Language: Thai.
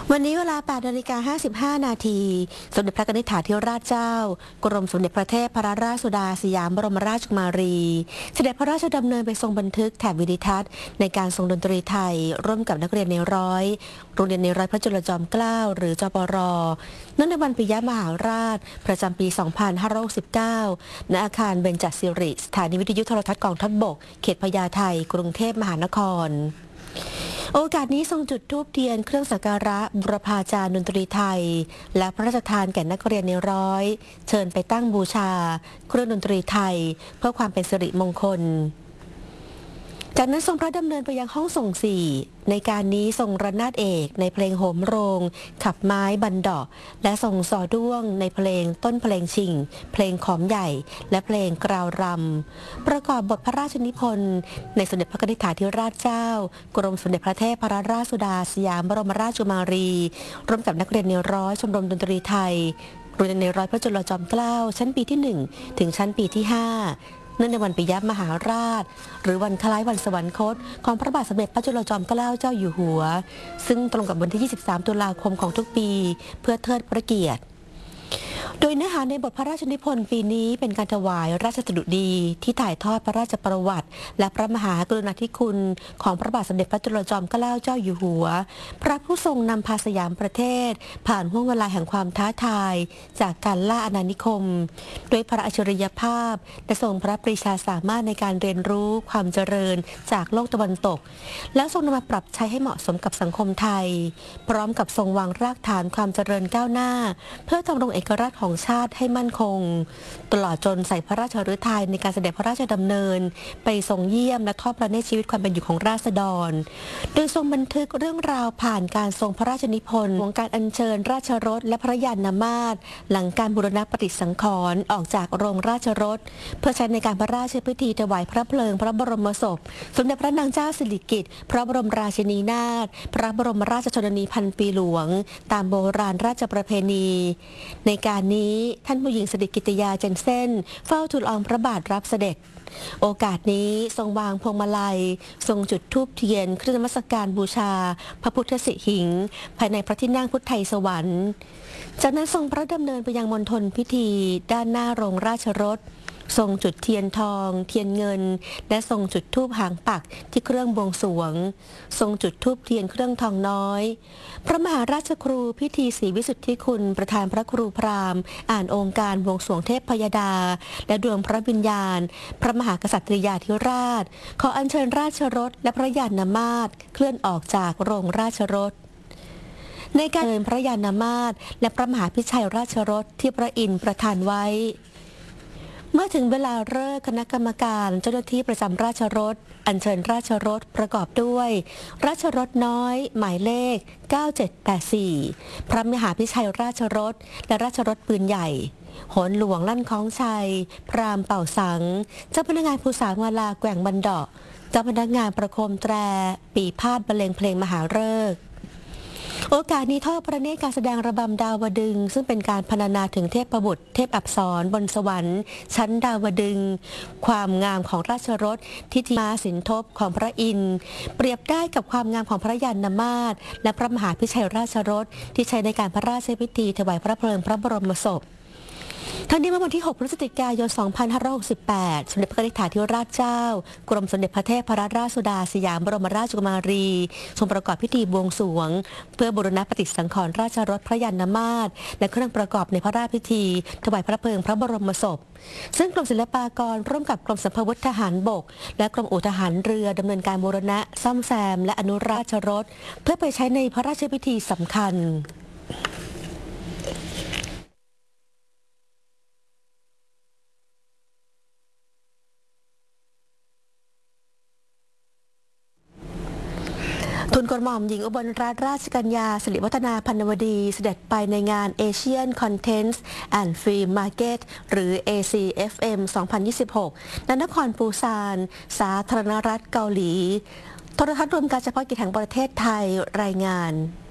วันนี้เวลา 8:55 นาทีสมเด็จพระนิธิถาธิราชเจ้ากรมสมเด็จพระเทพรัตนราชสุดาสยามบรมราชกุมารีเสด็จพระราชดำเนินไปทรงบันทึกแถบวิดิทัศน์ในการทรงดนตรีไทยร่วมกับนักเรียนในร้อยโรงเรียนในร้อยพระจุลจอมเกล้าหรือจปร.เนื่องในวันปิยมหาราชประจำปี 2569 ณ อาคารเบญจศิริสถานีวิทยุโทรทัศน์กองทัพบกเขตพญาไทกรุงเทพมหานครโอกาสนี้ทรงจุดธูปเทียนเครื่องสักการะบุรพาจารย์ดนตรีไทยและพระราชทานแก่นักเรียนในร้อยเชิญไปตั้งบูชาเครื่องดนตรีไทยเพื่อความเป็นสิริมงคลจากนั้นทรงพระดำเนินไปยังห้องส่ง4ในการนี้ทรงระนาดเอกในเพลงโหมโรงขับไม้บันดาะและทรงสอด้วงในเพลงต้นเพลงชิงเพลงขอมใหญ่และเพลงกราวรำประกอบบทพระราชนิพนธ์ในสมเด็จพระนิธิถาธิราชเจ้ากรมสมเด็จพระเทพรัตนราชสุดาสยามบรมราชกุมารีร่วมกับนักเรียนในร้อยชมรมดนตรีไทยโรงเรียนในร้อยพระจุลจอมเกล้าชั้นปีที่1ถึงชั้นปีที่5เนื่องในวันปิยมหาราชหรือวันคล้ายวันสวรรคตของพระบาทสมเด็จพระจุลจอมเกล้าเจ้าอยู่หัวซึ่งตรงกับวันที่ 23 ตุลาคมของทุกปีเพื่อเทิดพระเกียรติโดยเนื้อหาในบทพระราชนิพนธ์ปีนี้เป็นการถวายราชสดุดีที่ถ่ายทอดพระราชประวัติและพระมหากรุณาธิคุณของพระบาทสมเด็จพระจุลจอมเกล้าเจ้าอยู่หัวพระผู้ทรงนำพาสยามประเทศผ่านห่วงเวลาแห่งความท้าทายจากการล่าอาณานิคมด้วยพระอัจฉริยภาพและทรงพระปรีชาสามารถในการเรียนรู้ความเจริญจากโลกตะวันตกแล้วทรงนำมาปรับใช้ให้เหมาะสมกับสังคมไทยพร้อมกับทรงวางรากฐานความเจริญก้าวหน้าเพื่อดำรงเอกราชของชาติให้มั่นคงตลอดจนใส่พระราชฤทัยในการเสด็จพระราชดำเนินไปทรงเยี่ยมและทอดพระเนตรชีวิตความเป็นอยู่ของราษฎรโดยทรงบันทึกเรื่องราวผ่านการทรงพระราชนิพนธ์ของการอัญเชิญราชรถและพระยานมาศหลังการบูรณะปฏิสังขรณ์ออกจากโรงราชรถเพื่อใช้ในการพระราชพิธีถวายพระเพลิงพระบรมศพสมเด็จพระนางเจ้าสิริกิติ์พระบรมราชินีนาถพระบรมราชชนนีพันปีหลวงตามโบราณราชประเพณีในการนี้ท่านผู้หญิงสิริกิติยาเจนเซ่นเฝ้าทูลละอองพระบาทรับเสด็จโอกาสนี้ทรงวางพวงมาลัยทรงจุดธูปเทียนเครื่องนมัสการบูชาพระพุทธสิหิงค์ภายในพระที่นั่งพุทธไทยสวรรค์จากนั้นทรงพระดำเนินไปยังมณฑลพิธีด้านหน้าโรงราชรถทรงจุดเทียนทองเทียนเงินและทรงจุดธูปหางปักที่เครื่องบวงสรวงทรงจุดธูปเทียนเครื่องทองน้อยพระมหาราชครูพิธีศรีวิสุทธิคุณประธานพระครูพราหมณ์อ่านองค์การบวงสรวงเทพพยดาและดวงพระวิญญาณพระมหากษัตริยาธิราชขออัญเชิญราชรถและพระยานมาศเคลื่อนออกจากโรงราชรถในการเชิญพระยานมาศและพระมหาพิชัยราชรถที่พระอินทร์ประทานไว้เมื่อถึงเวลาเลิกคณะกรรมการเจ้าหน้าที่ประจำราชรถอัญเชิญราชรถประกอบด้วยราชรถน้อยหมายเลข9784พระมหาพิชัยราชรถและราชรถปืนใหญ่โหนหลวงลั่นคล้องชัยพราหมณ์เป่าสังเจ้าพนักงานภูษาวาลาแกว่งบันดาะเจ้าพนักงานประโคมแตรปีพาดบรรเลงเพลงมหาฤกษ์โอกาสนี้ทอดพระเนตรการแสดงระบำดาวดึงซึ่งเป็นการพรรณนาถึงเทพบุตรเทพอัปสรบนสวรรค์ชั้นดาวดึงความงามของราชรถทิฏฐิมาสินทบของพระอินทร์เปรียบได้กับความงามของพระยานมาศและพระมหาพิชัยราชรถที่ใช้ในการพระราชพิธีถวายพระเพลิงพระบรมศพทั้งนี้เมื่อวันที่ 6 พฤศจิกายน 2568 สมเด็จพระนิธิถาธิราชเจ้ากรมสมเด็จพระเทพรัตนราชสุดาสยามบรมราชกุมารีทรงประกอบพิธีบวงสรวงเพื่อบูรณะปฏิสังขรณ์ราชรถพระยานมาศและเครื่องประกอบในพระราชพิธีถวายพระเพลิงพระบรมศพซึ่งกรมศิลปากรร่วมกับกรมสัมภวุธทหารบกและกรมอู่ทหารเรือดำเนินการบูรณะซ่อมแซมและอนุรักษ์ราชรถเพื่อไปใช้ในพระราชพิธีสำคัญทุนกระหม่อมหญิงอุบลรัตนราชกัญญาสิริวัฒนาพันวดีเสด็จไปในงาน Asian Contents and Film Market หรือ ACFM 2026 ณ นครปูซานสาธารณรัฐเกาหลีโทรทัศน์รวมการเฉพาะกิจแห่งประเทศไทยรายงาน